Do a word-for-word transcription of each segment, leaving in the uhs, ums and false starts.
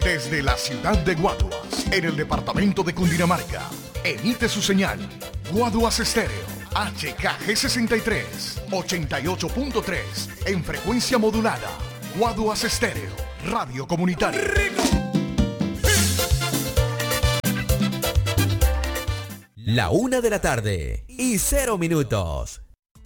Desde la ciudad de Guaduas, en el departamento de Cundinamarca, emite su señal Guaduas Estéreo, H K G sesenta y tres, ochenta y ocho punto tres, en frecuencia modulada. Guaduas Estéreo, radio comunitaria. La una de la tarde y cero minutos.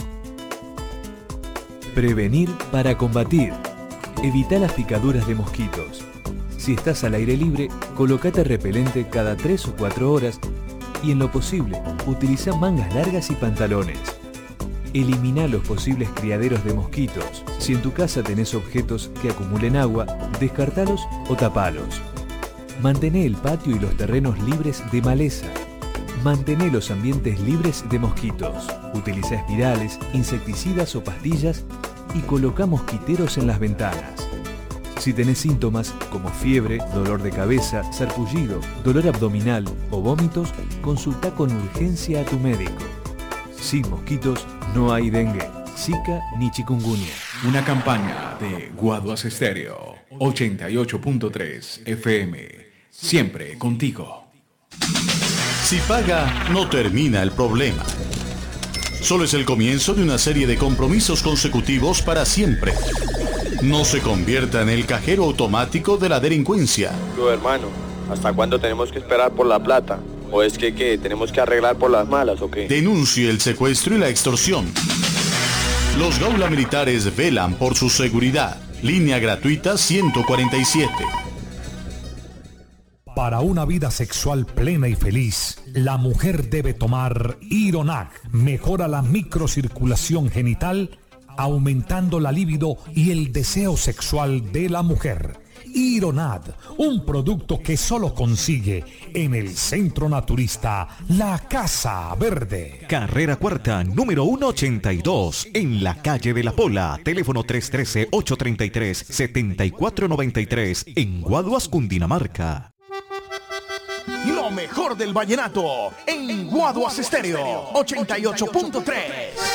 Prevenir para combatir. Evita las picaduras de mosquitos. Si estás al aire libre, colocate repelente cada tres o cuatro horas y en lo posible, utiliza mangas largas y pantalones. Elimina los posibles criaderos de mosquitos. Si en tu casa tenés objetos que acumulen agua, descartalos o tapalos. Mantené el patio y los terrenos libres de maleza. Mantené los ambientes libres de mosquitos. Utiliza espirales, insecticidas o pastillas y coloca mosquiteros en las ventanas. Si tenés síntomas como fiebre, dolor de cabeza, sarpullido, dolor abdominal o vómitos, consulta con urgencia a tu médico. Sin mosquitos no hay dengue, zika ni chikungunya. Una campaña de Guaduas Estéreo, ochenta y ocho punto tres F M. Siempre contigo. Si paga, no termina el problema. Solo es el comienzo de una serie de compromisos consecutivos para siempre. No se convierta en el cajero automático de la delincuencia. Yo, hermano, ¿hasta cuándo tenemos que esperar por la plata? ¿O es que qué? ¿Tenemos que arreglar por las malas o qué? Denuncie el secuestro y la extorsión. Los Gaula Militares velan por su seguridad. Línea gratuita ciento cuarenta y siete. Para una vida sexual plena y feliz, la mujer debe tomar Ironac. Mejora la microcirculación genital, aumentando la libido y el deseo sexual de la mujer. Ironad, un producto que solo consigue en el Centro Naturista La Casa Verde. Carrera Cuarta, número ciento ochenta y dos, en la calle de La Pola. Teléfono tres uno tres, ocho tres tres, siete cuatro nueve tres, en Guaduas, Cundinamarca. Lo mejor del vallenato en Guaduas Estéreo, ochenta y ocho punto tres.